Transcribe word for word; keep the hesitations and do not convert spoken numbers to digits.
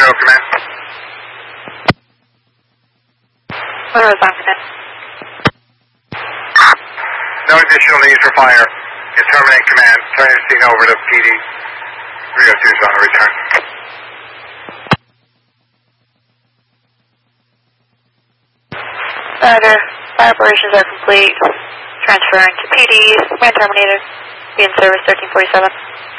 zero, command. What was on command? No additional needs for fire. You terminate command. Turning the scene over to P D. three oh two is on the return. Roger. Fire operations are complete. Transferring to P D. Command terminated. Be in service thirteen forty-seven.